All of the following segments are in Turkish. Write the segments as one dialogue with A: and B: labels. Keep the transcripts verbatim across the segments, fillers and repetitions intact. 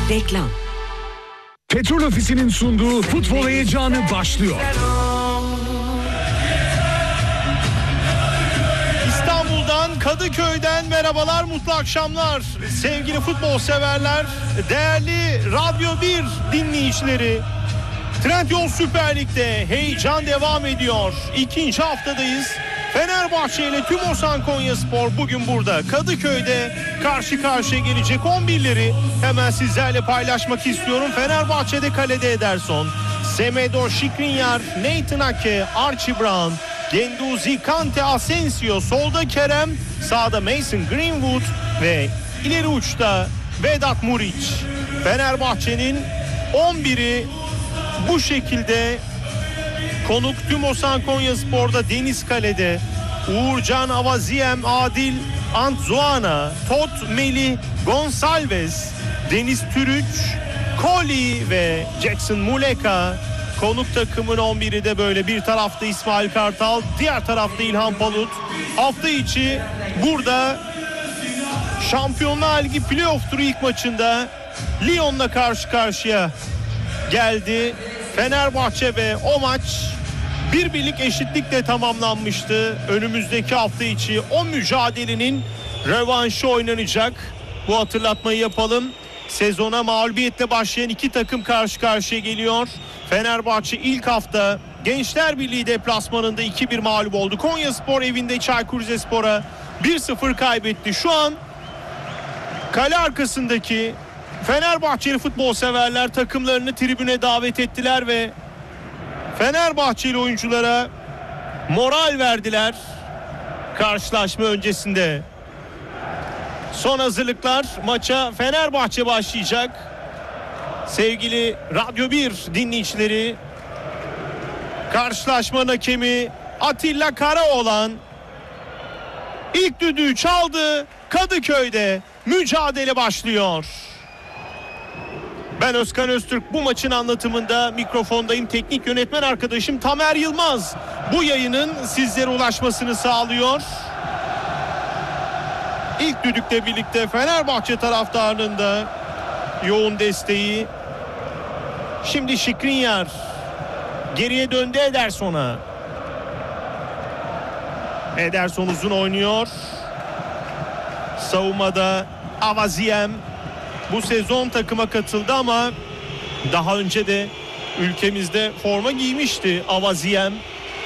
A: Reklam.
B: Petrol Ofisi'nin sunduğu futbol heyecanı başlıyor.
C: İstanbul'dan, Kadıköy'den merhabalar, mutlu akşamlar. Sevgili futbol severler, değerli Radyo bir dinleyicileri. Trendyol Süper Lig'de heyecan devam ediyor. İkinci haftadayız. Fenerbahçe ile Tümosan Konyaspor bugün burada Kadıköy'de karşı karşıya gelecek. on birleri hemen sizlerle paylaşmak istiyorum. Fenerbahçe'de kalede Ederson, Semedo, Skriniar, Nathan Ake, Archie Brown, Guendouzi, Kante, Asensio, solda Kerem, sağda Mason Greenwood ve ileri uçta Vedat Muriç. Fenerbahçe'nin on biri bu şekilde. Konuk Tümosan Konyaspor'da Deniz Kale'de Uğurcan, Avaziem, Adil, Antzuana, Tot, Melih, Gonçalves, Deniz Türüç, Koli ve Jackson Muleka. Konuk takımın on biri de böyle, bir tarafta İsmail Kartal, diğer tarafta İlhan Palut. Hafta içi burada Şampiyonlar Ligi playoff turu ilk maçında Lyon'la karşı karşıya geldi Fenerbahçe ve o maç bir birlik eşitlikle tamamlanmıştı. Önümüzdeki hafta içi o mücadelenin rövanşı oynanacak. Bu hatırlatmayı yapalım. Sezona mağlubiyetle başlayan iki takım karşı karşıya geliyor. Fenerbahçe ilk hafta Gençler Birliği deplasmanında iki bir mağlup oldu. Konyaspor evinde Çaykur Rizespor'a bir sıfır kaybetti. Şu an kale arkasındaki Fenerbahçeli futbol severler takımlarını tribüne davet ettiler ve Fenerbahçeli oyunculara moral verdiler karşılaşma öncesinde. Son hazırlıklar, maça Fenerbahçe başlayacak. Sevgili Radyo bir dinleyicileri, karşılaşmanın hakemi Atilla Karaoğlan ilk düdüğü çaldı. Kadıköy'de mücadele başlıyor. Ben Özkan Öztürk, bu maçın anlatımında mikrofondayım. Teknik yönetmen arkadaşım Tamer Yılmaz bu yayının sizlere ulaşmasını sağlıyor. İlk düdükle birlikte Fenerbahçe taraftarının da yoğun desteği. Şimdi Skriniar geriye döndü Ederson'a. Ederson uzun oynuyor. Savunmada Avaziem bu sezon takıma katıldı ama daha önce de ülkemizde forma giymişti Avaziem.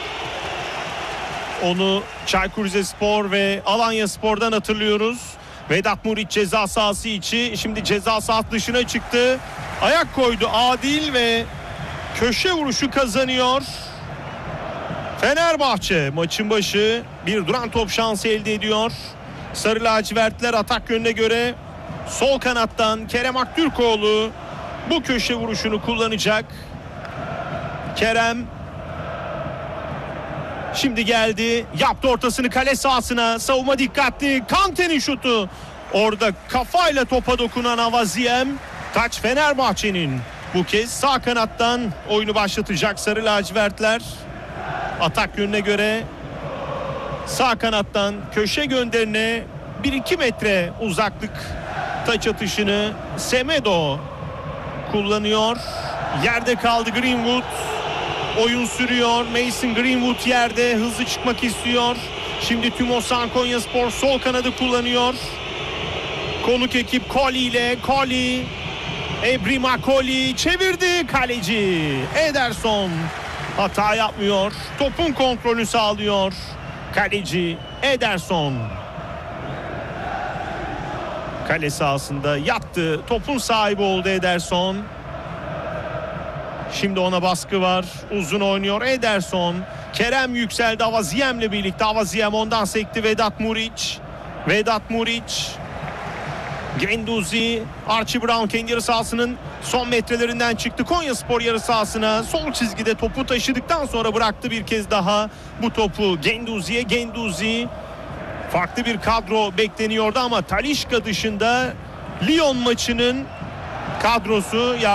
C: Onu Çaykur Rizespor ve Alanyaspor'dan hatırlıyoruz. Vedat Muriç ceza sahası içi, şimdi ceza sahası dışına çıktı. Ayak koydu Adil ve köşe vuruşu kazanıyor. Fenerbahçe maçın başı bir duran top şansı elde ediyor. Sarı lacivertler atak yönüne göre sol kanattan Kerem Aktürkoğlu bu köşe vuruşunu kullanacak. Kerem şimdi geldi, yaptı ortasını kale sahasına, savunma dikkatli, Kante'nin şutu, orada kafayla topa dokunan Avaziem. Taç Fenerbahçe'nin, bu kez sağ kanattan oyunu başlatacak sarı lacivertler. Atak yönüne göre sağ kanattan köşe gönderine bir iki metre uzaklık taç atışını Semedo kullanıyor. Yerde kaldı Greenwood. Oyun sürüyor. Mason Greenwood yerde, hızlı çıkmak istiyor. Şimdi Tümosan Konyaspor sol kanadı kullanıyor. Konuk ekip Koli ile Koli. Ebrima Koli çevirdi, kaleci Ederson hata yapmıyor. Topun kontrolünü sağlıyor kaleci Ederson. Kale sahasında yattı. Topun sahibi oldu Ederson. Şimdi ona baskı var. Uzun oynuyor Ederson. Kerem yükseldi Avaziem'le birlikte. Avaziem ondan sekti. Vedat Muriç. Vedat Muriç. Guendouzi. Archie Brown kendi yarı sahasının son metrelerinden çıktı. Konyaspor yarı sahasına sol çizgide topu taşıdıktan sonra bıraktı bir kez daha bu topu Guendouzi'ye. Guendouzi, farklı bir kadro bekleniyordu ama Talisca dışında Lyon maçının kadrosu